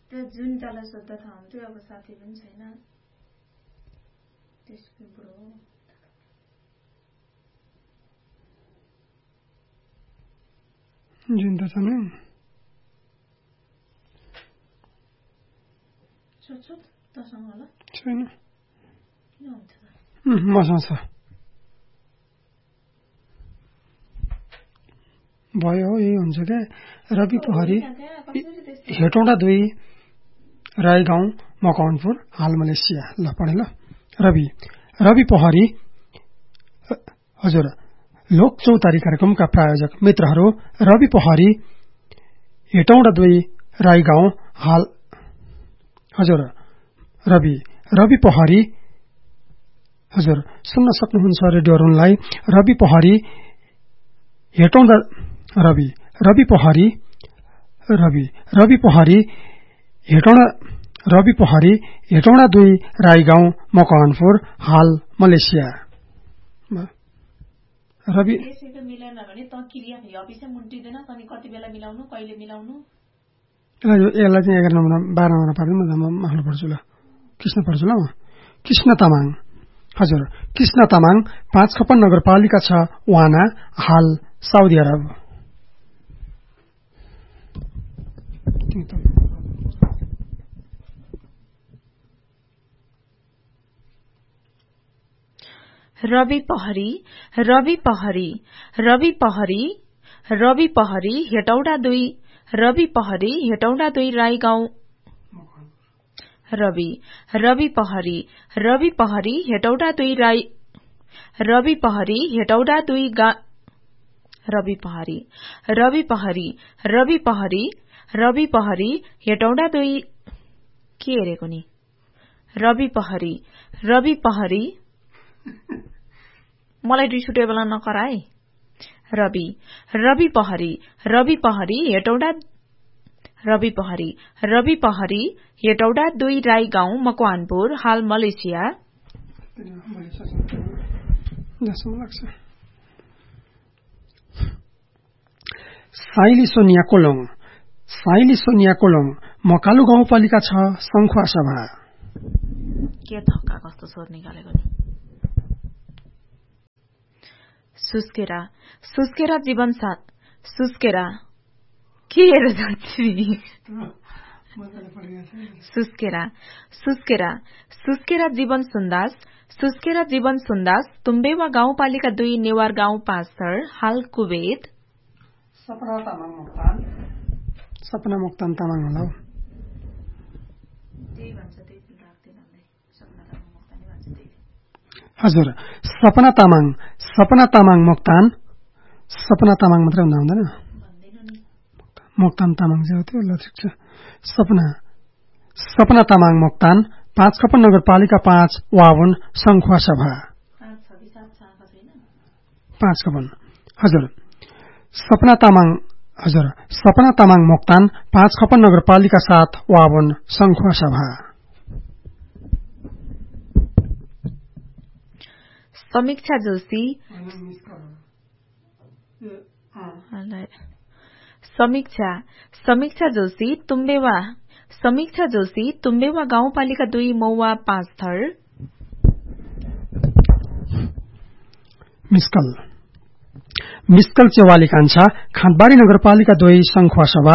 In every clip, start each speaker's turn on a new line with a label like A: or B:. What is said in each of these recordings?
A: त्यो जुन तल सोध्दा थाहा हुन्थ्यो अब साथी पनि छैन त्यसको बुढो हो
B: जुन त छैन
A: सोध्छु तसँग होला
B: छैन
A: किन हुन्छ
B: मसँग छ भयो यही हुन्छ क्या रवि पोखरी हेटौँडा 2 राई गाउँ मकवानपुर हाल मलेसिया ल पढे ल रवि पोखरी हजुर लोक चौतारी कार्यक्रमका प्रायोजक मित्रहरू रवि पोखरी हेटौँडा 2 राई गाउँ हाल हजुर रवि पोखरी हजुर सुन्न सक्नुहुन्छ रेडियो अरुणलाई रवि पोखरी हेटौँडा रवि पोखरी हेटौँडा 2 राई गाउँ मकवानपुर हाल मलेसिया रवि
A: यसैको मिलेन भने त क्रिया अफिसै मुन्टिदैन तनी कति बेला मिलाउनु कहिले मिलाउनु
B: यसलाई चाहिँ 11 नम्बर 12 नम्बर पार्दिनु म आफ्नो पढ्छु ल कृष्ण पढ्छु ल कृष्ण तामाङ हजुर कृष्ण तामाङ 5 खपन नगरपालिका छ वाना हाल साउदी अरब
A: रवि पोखरी हेटौडा 2 रवि पोखरी हेटौडा 2 राई गाउँ रवि पोखरी हेटौडा 2 राई रवि पोखरी हेटौडा 2 रवि पोखरी हेटौडा 2 के हेरेको नि रवि पोखरी मलाई रिसुटे बेला नकराए रवि पोखरी हेटौडा 2 राई गाउँ मकवानपुर हाल मलेसिया
B: साइली सोनिया कोलोङ मकालु गाउँपालिका छ संखुवा सभा
A: के धक्का कस्तो स्वर निकालेको नि सुस्केरा जीवन साथ सुस्केरा के हेरेर जान्छु सुस्केरा जीवन सुन्दास तुम्बेवा गाउँपालिका 2 नेवार गाउँ 5 थर हाल कुवेत
B: सपना मोक्तान तामाङ होला हजुर सपना तामाङ मोक्तान मात्रै हुँदैन मोक्तान तामाङ चाहिँ थियो ल ठिक छ सपना तामाङ मोक्तान 5 खपन नगरपालिका 5 वावन संखुवा सभा 5 खपन हजुर सपना तामाङ मोक्तान 5 खपन नगरपालिका 7 वावन संखुवा सभा
A: समीक्षा जोशी तुम्बेवा गाउँपालिका 2 मौवा 5 थर
B: मिस्कल चेवाली कान्छा खाँदबारी नगरपालिका 2 संखुवा सभा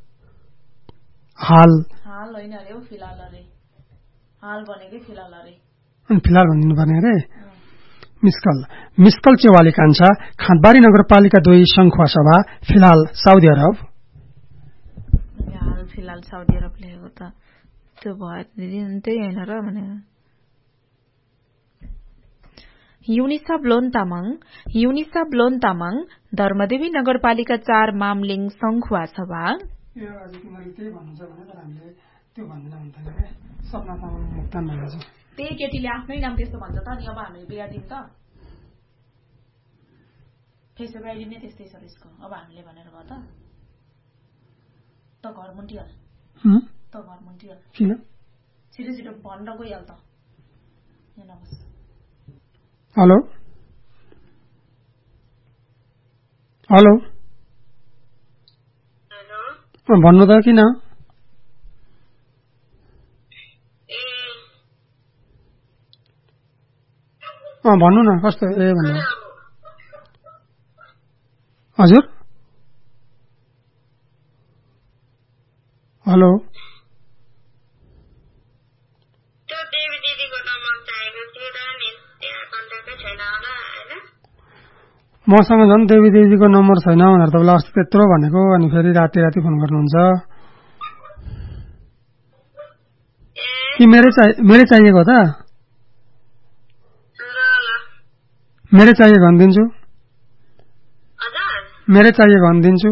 B: हाल होइन रे फिलहाल भनिदिनु पर्ने रे मिस्कल चेवाली कान्छा खाँदबारी नगरपालिका 2 संखुवा सभा फिलहाल साउदी अरब
A: लेखेको त त्यो भयो त्यही होइन र भने युनिसा ब्लोन तामाङ धर्मदेवी नगरपालिका 4 मामलिङ संखुवा सभा त्यही केटीले आफ्नै नाम त्यस्तो भन्छ त अनि अब हामीले बिहा दिन्छ फेसबुक आइडी नै त्यस्तै छ त्यसको अब हामीले भनेर भयो त घर मुन्टियल
B: किन
A: छिटो भनेर गइहाल त
B: हेलो भन्नु त किन भन्नु न कस्तो ए भन्नु हजुर हेलो मसँग झन् देवी दिदीको नम्बर छैन भनेर तपाईँलाई अस्ति त्यत्रो भनेको अनि फेरि राति फोन गर्नुहुन्छ कि मेरै चाहिएको त मेरै चाहिएको भनिदिन्छु मेरै चाहिएको भनिदिन्छु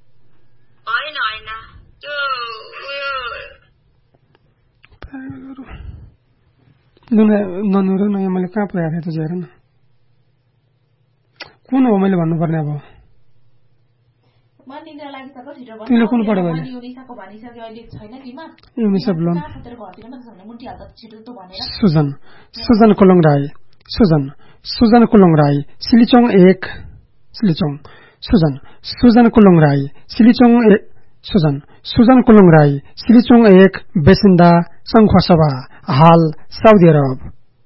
B: ननिहरू न मैले कहाँ पुऱ्याएको थिएँ त हेर न कुन हो मैले भन्नुपर्ने अब तिमीले कुन पढ्यो भने युनिसेफ लोन सुजन कुलुङ राई सुजन कुलुङ राई सिलिचोङ 1 सिलिचोङ सुजन कुलुङ राई सिलिचोङ सुजन कुलुङ राई सिलिचोङ 1 बेसिन्दा संखुवासभा हाल साउदी अरब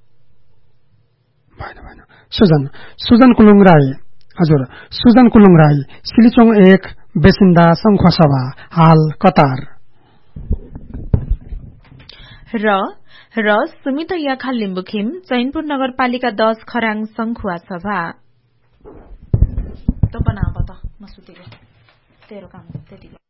B: सुजन कुलुङ राई हजुर सुजन कुलुङ राई सिलिचोङ 1 बेसिन्दा संखुवासभा हाल कतार
A: र सुमित याखा लिम्बुखिम चैनपुर नगरपालिका 10 खराङ संखुवासभा त बनाब त म सुतेको तेरो काम त्यति